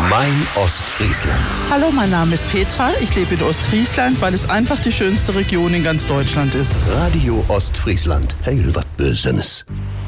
Mein Ostfriesland. Hallo, mein Name ist Petra. Ich lebe in Ostfriesland, weil es einfach die schönste Region in ganz Deutschland ist. Radio Ostfriesland. Heil wat Bösenes.